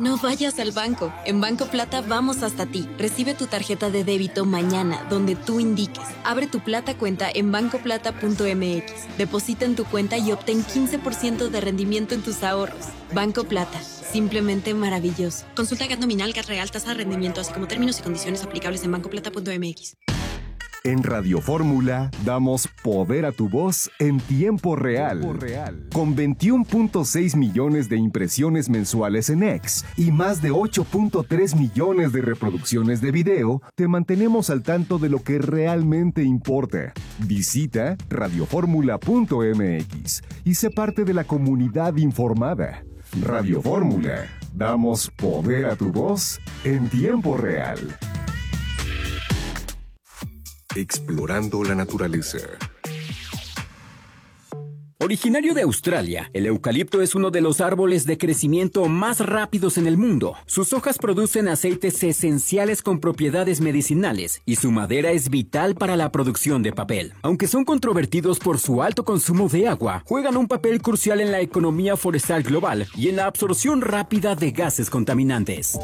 No vayas al banco. En Banco Plata vamos hasta ti. Recibe tu tarjeta de débito mañana, donde tú indiques. Abre tu Plata cuenta en bancoplata.mx. Deposita en tu cuenta y obtén 15% de rendimiento en tus ahorros. Banco Plata. Simplemente maravilloso. Consulta GAT nominal, GAT real, tasa de rendimiento, así como términos y condiciones aplicables en bancoplata.mx. En Radio Fórmula damos poder a tu voz en tiempo real. Con 21.6 millones de impresiones mensuales en X y más de 8.3 millones de reproducciones de video, te mantenemos al tanto de lo que realmente importa. Visita radioformula.mx y sé parte de la comunidad informada. Radio Fórmula, damos poder a tu voz en tiempo real. Explorando la naturaleza. Originario de Australia, el eucalipto es uno de los árboles de crecimiento más rápidos en el mundo. Sus hojas producen aceites esenciales con propiedades medicinales y su madera es vital para la producción de papel. Aunque son controvertidos por su alto consumo de agua, juegan un papel crucial en la economía forestal global y en la absorción rápida de gases contaminantes.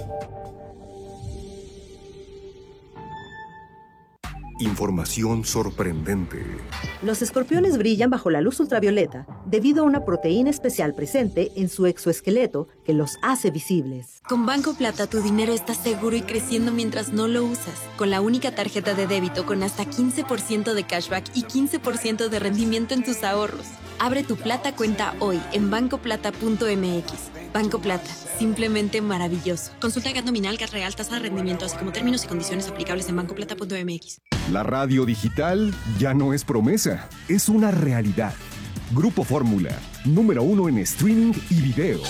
Información sorprendente. Los escorpiones brillan bajo la luz ultravioleta debido a una proteína especial presente en su exoesqueleto que los hace visibles. Con Banco Plata tu dinero está seguro y creciendo mientras no lo usas. Con la única tarjeta de débito con hasta 15% de cashback y 15% de rendimiento en tus ahorros. Abre tu Plata cuenta hoy en bancoplata.mx. Banco Plata, simplemente maravilloso. Consulta GAT nominal, GAT real, tasa de rendimiento, así como términos y condiciones aplicables en bancoplata.mx. La radio digital ya no es promesa, es una realidad. Grupo Fórmula, número 1 en streaming y video.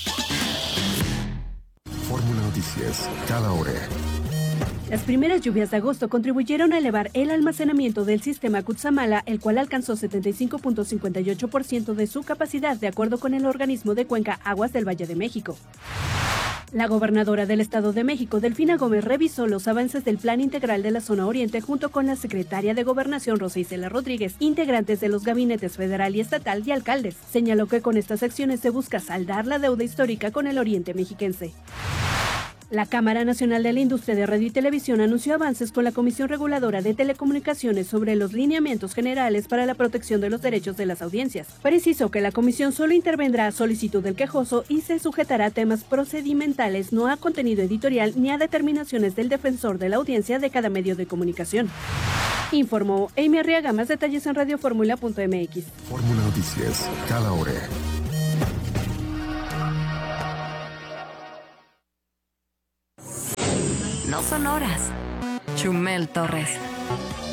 Fórmula Noticias, cada hora. Las primeras lluvias de agosto contribuyeron a elevar el almacenamiento del sistema Cutzamala, el cual alcanzó 75.58% de su capacidad, de acuerdo con el organismo de cuenca Aguas del Valle de México. La gobernadora del Estado de México, Delfina Gómez, revisó los avances del Plan Integral de la Zona Oriente junto con la secretaria de Gobernación, Rosa Isela Rodríguez, integrantes de los gabinetes federal y estatal y alcaldes. Señaló que con estas acciones se busca saldar la deuda histórica con el Oriente mexiquense. La Cámara Nacional de la Industria de Radio y Televisión anunció avances con la Comisión Reguladora de Telecomunicaciones sobre los lineamientos generales para la protección de los derechos de las audiencias. Precisó que la comisión solo intervendrá a solicitud del quejoso y se sujetará a temas procedimentales, no a contenido editorial ni a determinaciones del defensor de la audiencia de cada medio de comunicación. Informó Amy Arriaga. Más detalles en radioformula.mx. Fórmula Noticias, cada hora. No son horas. Chumel Torres.